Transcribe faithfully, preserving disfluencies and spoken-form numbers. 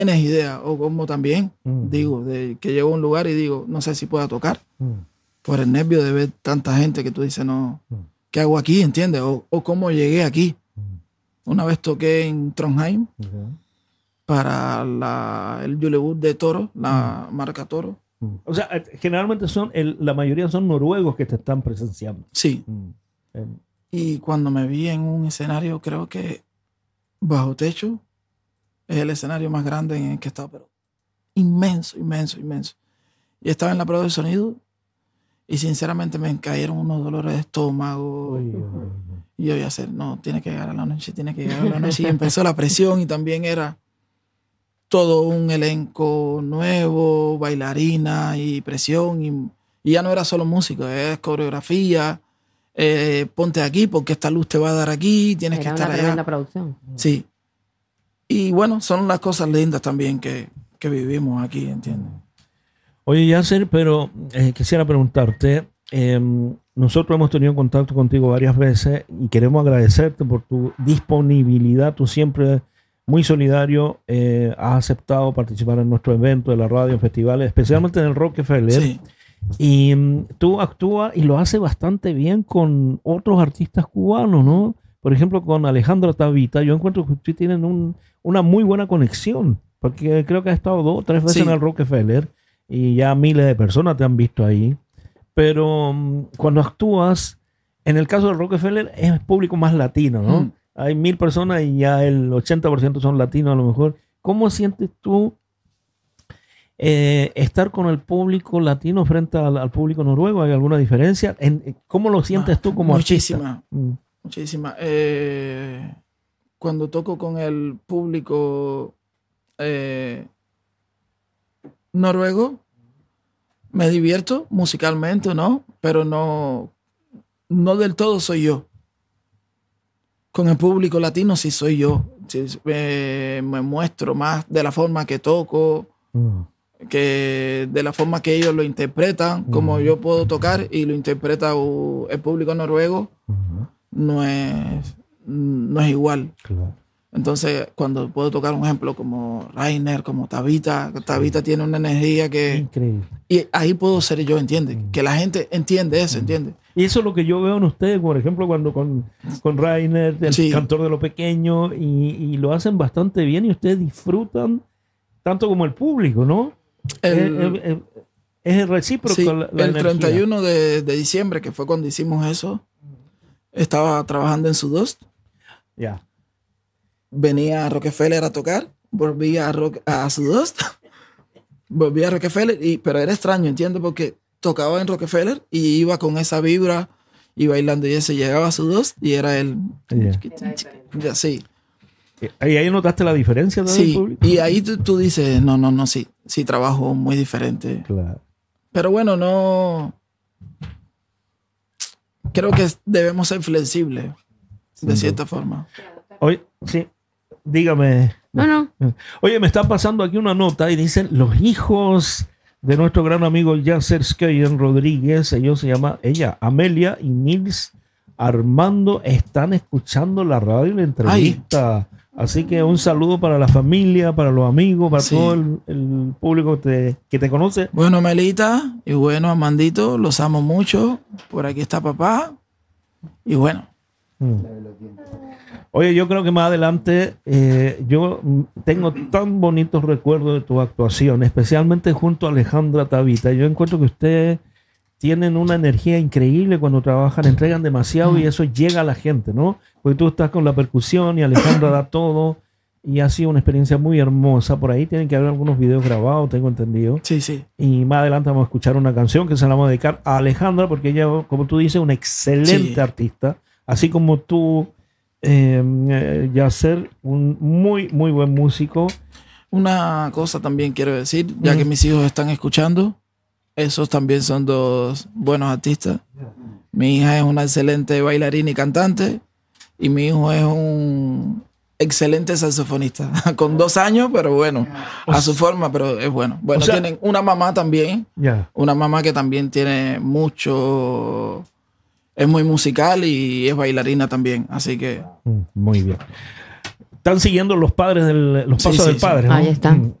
tienes idea, o como también Mm. digo, de que llego a un lugar y digo, no sé si pueda tocar, Mm. por el nervio de ver tanta gente que tú dices, no, Mm. ¿qué hago aquí? ¿Entiendes? O, o cómo llegué aquí. Mm. Una vez toqué en Trondheim Okay. para la, el Julebord de Toro, la marca Toro. Mm. O sea, eh, generalmente son, el, la mayoría son noruegos que te están presenciando. Sí. Mm. En- Y cuando me vi en un escenario, creo que Bajo Techo es el escenario más grande en el que he estado, pero inmenso, inmenso, inmenso. Y estaba en la prueba de sonido y sinceramente me cayeron unos dolores de estómago. Oye, oye, oye. Y yo iba a hacer, no, tiene que llegar a la noche, tiene que llegar a la noche. Y empezó la presión y también era todo un elenco nuevo, bailarina y presión. Y, y ya no era solo música, es coreografía. Eh, ponte aquí porque esta luz te va a dar aquí, tienes Era que una estar tremenda allá. producción. Sí. Y bueno, son las cosas lindas también que, que vivimos aquí, ¿entiendes? Oye, Yasser, pero eh, quisiera preguntarte, eh, nosotros hemos tenido contacto contigo varias veces y queremos agradecerte por tu disponibilidad, tú siempre muy solidario, eh, has aceptado participar en nuestro evento de la radio, en festivales, especialmente en el Rockefeller. Sí. Y mm, tú actúas y lo haces bastante bien con otros artistas cubanos, ¿no? Por ejemplo, con Alejandra Tabita. Yo encuentro que ustedes tienen un, una muy buena conexión, porque creo que has estado dos o tres veces Sí. en el Rockefeller y ya miles de personas te han visto ahí. Pero mm, cuando actúas, en el caso del Rockefeller, es público más latino, ¿no? Mm. Hay mil personas y ya el ochenta por ciento son latinos a lo mejor. ¿Cómo sientes tú eh, estar con el público latino frente al, al público noruego? ¿Hay alguna diferencia? En, ¿Cómo lo sientes tú como Muchísima, artista? Mm. muchísima. Eh, cuando toco con el público eh, noruego, me divierto musicalmente, ¿no? Pero no, no del todo soy yo. Con el público latino sí soy yo. Sí, eh, me muestro más de la forma que toco, Mm. que de la forma que ellos lo interpretan, como Ujú. yo puedo tocar y lo interpreta uh, el público noruego, Ujú. no es, no es igual. Claro. Entonces, cuando puedo tocar un ejemplo como Rainer, como Tabita, Tabita tiene una energía que... Increíble. Y ahí puedo ser yo, ¿entiendes? Mm. Que la gente entiende eso, ¿entiendes? Y eso es lo que yo veo en ustedes, por ejemplo, cuando con, con Rainer, el Sí. cantor de lo pequeño, y, y lo hacen bastante bien y ustedes disfrutan tanto como el público, ¿no? El, es, es, es recíproco. sí, la, la el energía. treinta y uno de, de diciembre, que fue cuando hicimos eso, estaba trabajando en Sudust, Ya. venía a Rockefeller a tocar, volvía a, Rock, a Sudust, volvía a Rockefeller, y, pero era extraño, ¿entiendes? Porque tocaba en Rockefeller y iba con esa vibra y bailando, y ese llegaba a Sudust y era el... Ya. Ya, sí. ¿Y ahí notaste la diferencia del Sí, público? y ahí tú, tú dices, no, no, no, sí, sí trabajo muy diferente. Claro. Pero bueno, no... Creo que debemos ser flexibles, de cierta forma. Oye, sí, dígame. No, no. Oye, me está pasando aquí una nota y dicen los hijos de nuestro gran amigo Yasser Skøyen Rodríguez, ellos se llama, ella, Amelia y Nils Armando, están escuchando la radio y la entrevista. Ay. Así que un saludo para la familia, para los amigos, para sí. todo el, el público que te, que te conoce. Bueno, Melita, y bueno, Amandito, los amo mucho. Por aquí está papá. Y bueno. Mm. Oye, yo creo que más adelante eh, yo tengo tan bonitos recuerdos de tu actuación, especialmente junto a Alejandra Tabita. Yo encuentro que ustedes tienen una energía increíble cuando trabajan, entregan demasiado y eso llega a la gente, ¿no? Porque tú estás con la percusión y Alejandra da todo y ha sido una experiencia muy hermosa. Por ahí tienen que haber algunos videos grabados, tengo entendido. Sí, sí. Y más adelante vamos a escuchar una canción que se la vamos a dedicar a Alejandra porque ella, como tú dices, una excelente sí. artista, así como tú, eh, eh, Yasser, un muy, muy buen músico. Una cosa también quiero decir, ya mm. que mis hijos están escuchando, esos también son dos buenos artistas. Mi hija es una excelente bailarina y cantante y mi hijo es un excelente saxofonista, con dos años, pero bueno, a su forma, pero es bueno. Bueno, o sea, tienen una mamá también, yeah. una mamá que también tiene mucho, es muy musical y es bailarina también, así que... Muy bien. están siguiendo los padres del, los Sí, pasos sí, del sí. padre, ¿no? Ahí está. Mm.